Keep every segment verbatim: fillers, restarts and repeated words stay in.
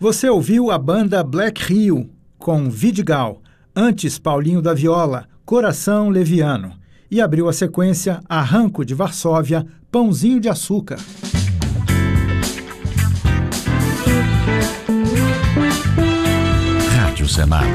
Você ouviu a banda Black Rio, com Vidigal, antes Paulinho da Viola, Coração Leviano, e abriu a sequência Arranco de Varsóvia, Pãozinho de Açúcar. Rádio Senado.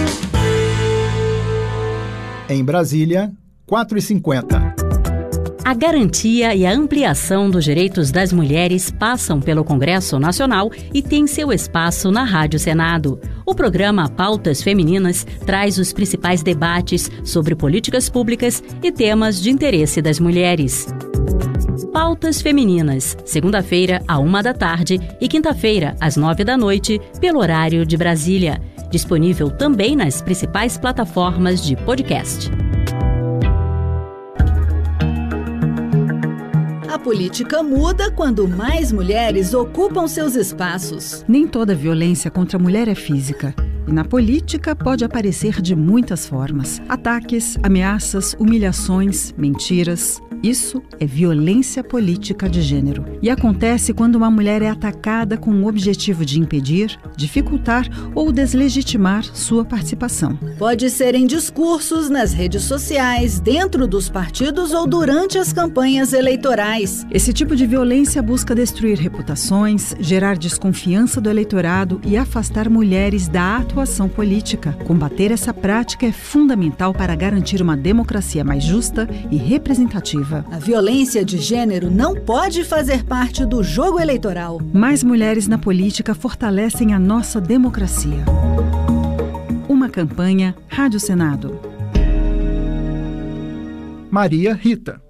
Em Brasília, quatro e cinquenta. A garantia e a ampliação dos direitos das mulheres passam pelo Congresso Nacional e tem seu espaço na Rádio Senado. O programa Pautas Femininas traz os principais debates sobre políticas públicas e temas de interesse das mulheres. Pautas Femininas, segunda-feira, à uma da tarde e quinta-feira, às nove da noite, pelo horário de Brasília. Disponível também nas principais plataformas de podcast. A política muda quando mais mulheres ocupam seus espaços. Nem toda violência contra a mulher é física. E na política pode aparecer de muitas formas. Ataques, ameaças, humilhações, mentiras. Isso é violência política de gênero. E acontece quando uma mulher é atacada com o objetivo de impedir, dificultar ou deslegitimar sua participação. Pode ser em discursos, nas redes sociais, dentro dos partidos ou durante as campanhas eleitorais. Esse tipo de violência busca destruir reputações, gerar desconfiança do eleitorado e afastar mulheres da atuação política. Combater essa prática é fundamental para garantir uma democracia mais justa e representativa. A violência de gênero não pode fazer parte do jogo eleitoral. Mais mulheres na política fortalecem a nossa democracia. Uma campanha Rádio Senado. Maria Rita.